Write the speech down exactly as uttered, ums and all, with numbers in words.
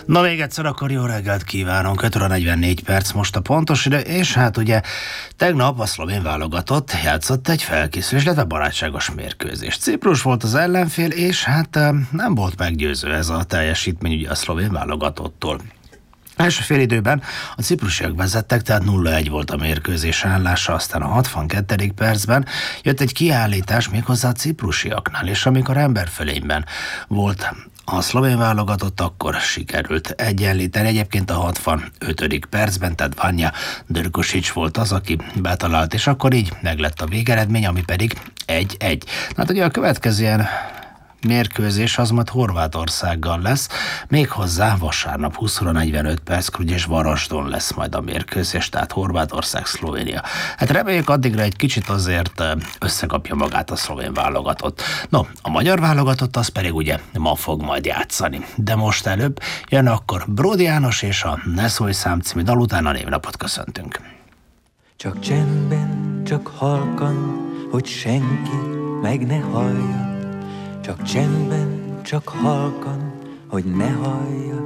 Na még egyszer akkor jó reggelt kívánunk, öt óra negyvennégy perc most a pontos idő, és hát ugye tegnap a szlovén válogatott játszott egy felkészülés, illetve barátságos mérkőzés. Ciprus volt az ellenfél, és hát nem volt meggyőző ez a teljesítmény ugye a szlovén válogatottól. Első fél időben a ciprusiak vezettek, tehát nulla egy volt a mérkőzés állása, aztán a hatvankettedik percben jött egy kiállítás méghozzá a ciprusiaknál, és amikor emberfölényben volt a szlovén válogatott, akkor sikerült egyenlíteni. Egyébként a hatvanötödik percben, tehát Vanja Drkosics volt az, aki betalált, és akkor így meglett a végeredmény, ami pedig egy egy. Hát ugye a következő ilyen mérkőzés az majd Horvátországgal lesz, méghozzá vasárnap húsz óra negyvenöt perckor, és Varasdon lesz majd a mérkőzés, tehát Horvátország, Szlovénia. Hát reméljük addigra egy kicsit azért összekapja magát a szlovén válogatott. No, a magyar válogatott az pedig ugye ma fog majd játszani. De most előbb jön akkor Bródi János és a Ne szólj szám című dal után a névnapot köszöntünk. Csak csendben, csak halkan, hogy senki meg ne hallja. Csak csendben, csak halkan, hogy ne hallja